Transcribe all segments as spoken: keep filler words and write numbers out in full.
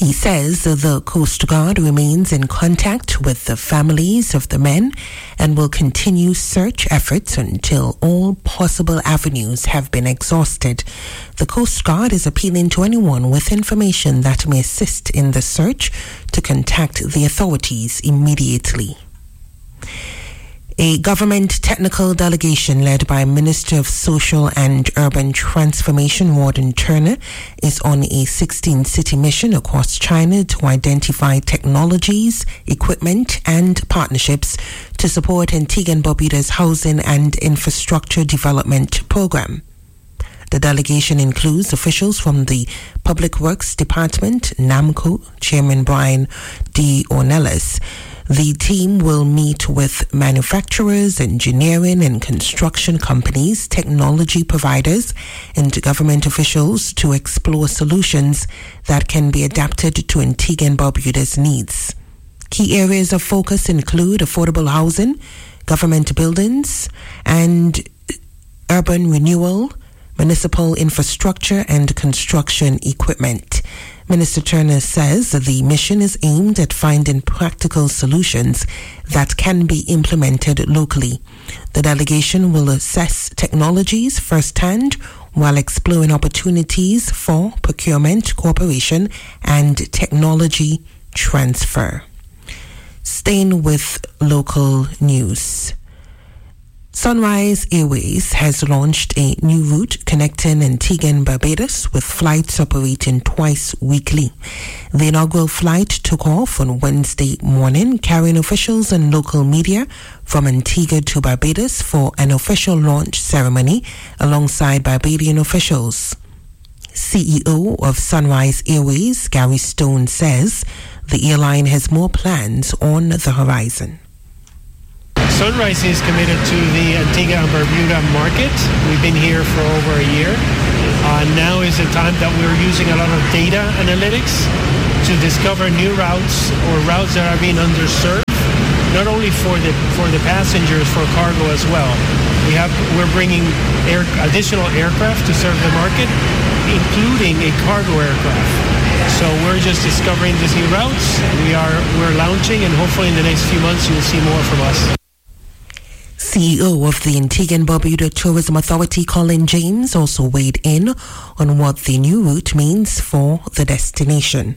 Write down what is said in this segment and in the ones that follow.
He says the Coast Guard remains in contact with the families of the men and will continue search efforts until all possible avenues have been exhausted. The Coast Guard is appealing to anyone with information that may assist in the search to contact the authorities immediately. A government technical delegation led by Minister of Social and Urban Transformation Warden Turner is on a sixteen-city mission across China to identify technologies, equipment and partnerships to support Antigua and Barbuda's housing and infrastructure development program. The delegation includes officials from the Public Works Department, NAMCO, Chairman Brian D. Ornelas. The team will meet with manufacturers, engineering and construction companies, technology providers, and government officials to explore solutions that can be adapted to Antigua and Barbuda's needs. Key areas of focus include affordable housing, government buildings, and urban renewal, municipal infrastructure, and construction equipment. Minister Turner says the mission is aimed at finding practical solutions that can be implemented locally. The delegation will assess technologies firsthand while exploring opportunities for procurement, cooperation, and technology transfer. Staying with local news. Sunrise Airways has launched a new route connecting Antigua and Barbados with flights operating twice weekly. The inaugural flight took off on Wednesday morning, carrying officials and local media from Antigua to Barbados for an official launch ceremony alongside Barbadian officials. C E O of Sunrise Airways, Gary Stone, says the airline has more plans on the horizon. Sunrise is committed to the Antigua and Barbuda market. We've been here for over a year. Uh, now is the time that we're using a lot of data analytics to discover new routes or routes that are being underserved, not only for the for the passengers, for cargo as well. We have we're bringing air, additional aircraft to serve the market, including a cargo aircraft. So we're just discovering these new routes. We are we're launching, and hopefully in the next few months you'll see more from us. C E O of the Antigua and Barbuda Tourism Authority, Colin James, also weighed in on what the new route means for the destination.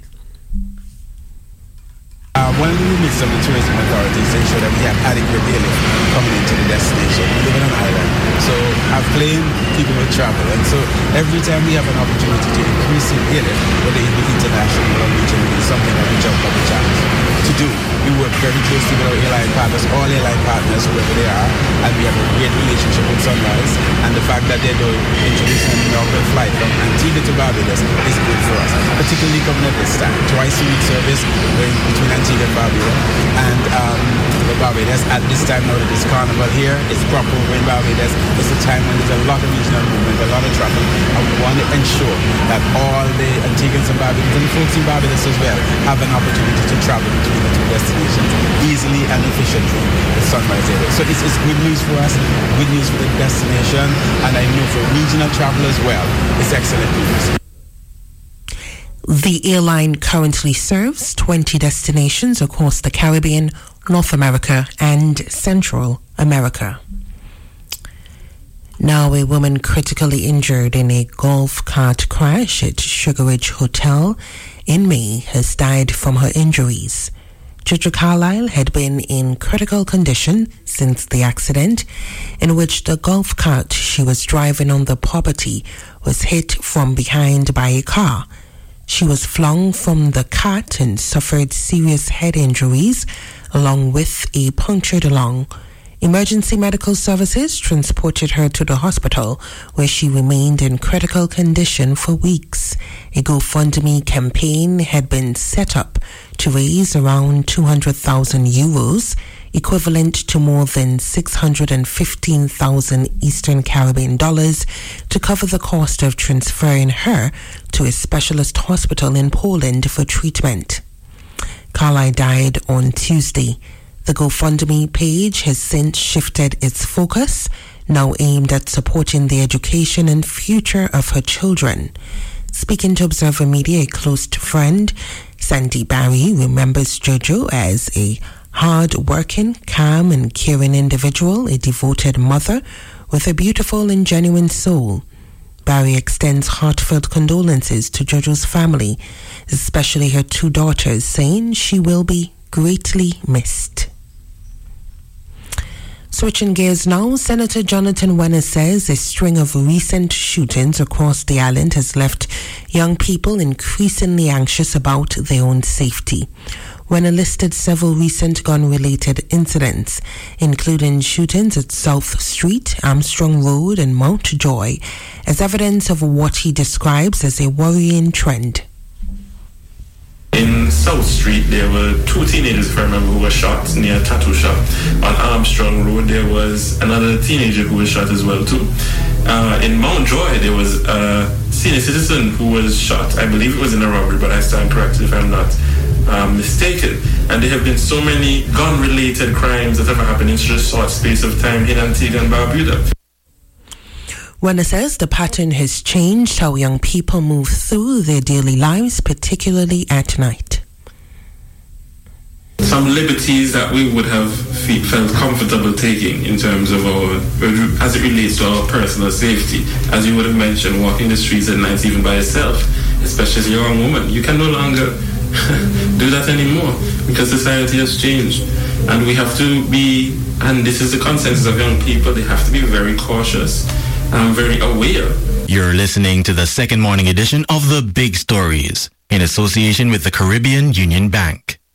Uh, one of the remits of the tourism authority is to ensure that we have adequate airlift coming into the destination. We live on an island, so our plane, people will travel, and so every time we have an opportunity to increase in airlift, whether it be international or regional, it's something that we jump up the challenge to do. We work very closely with our airline partners, all airline partners, whoever they are, and we have a great relationship with Sunrise, and the fact that they're doing introducing an inaugural flight from Antigua to Barbados is good for us, particularly coming at this time. Twice a week service going between Antigua and Barbuda, and um, the Barbados at this time now that it's carnival here, it's proper in Barbados. It's a time when there's a lot of regional movement, a lot of traffic, and we want to ensure that all the Antiguans and Barbadans and the folks in Barbados as well have an opportunity to travel between the two destinations easily and efficiently with Sunrise Airways. So it's, it's good news for us, good news for the destination, and I know for regional travel as well, it's excellent news. The airline currently serves twenty destinations across the Caribbean, North America, and Central America. Now, a woman critically injured in a golf cart crash at Sugar Ridge Hotel in May has died from her injuries. Judge Carlisle had been in critical condition since the accident, in which the golf cart she was driving on the property was hit from behind by a car. She was flung from the cart and suffered serious head injuries, along with a punctured lung. Emergency medical services transported her to the hospital, where she remained in critical condition for weeks. A GoFundMe campaign had been set up to raise around two hundred thousand euros, equivalent to more than six hundred fifteen thousand Eastern Caribbean dollars, to cover the cost of transferring her to a specialist hospital in Poland for treatment. Carlisle died on Tuesday. The GoFundMe page has since shifted its focus, now aimed at supporting the education and future of her children. Speaking to Observer Media, a close friend Sandy Barry remembers Jojo as a hard-working, calm and caring individual, a devoted mother with a beautiful and genuine soul. Barry extends heartfelt condolences to Jojo's family, especially her two daughters, saying she will be greatly missed. Switching gears now, Senator Jonathan Wenner says a string of recent shootings across the island has left young people increasingly anxious about their own safety. Wenner listed several recent gun-related incidents, including shootings at South Street, Armstrong Road and Mount Joy, as evidence of what he describes as a worrying trend. In South Street, there were two teenagers, if I remember, who were shot near a tattoo shop. On Armstrong Road, there was another teenager who was shot as well, too. Uh, in Mount Joy, there was a senior citizen who was shot. I believe it was in a robbery, but I stand corrected if I'm not um, mistaken. And there have been so many gun-related crimes that have happened in such a short space of time in Antigua and Barbuda. Wenner says the pattern has changed how young people move through their daily lives, particularly at night. Some liberties that we would have felt comfortable taking in terms of our, as it relates to our personal safety. As you would have mentioned, walking the streets at night even by yourself, especially as a young woman, you can no longer do that anymore because society has changed. And we have to be, and this is the consensus of young people, they have to be very cautious. I'm very aware. You're listening to the second morning edition of The Big Stories in association with the Caribbean Union Bank.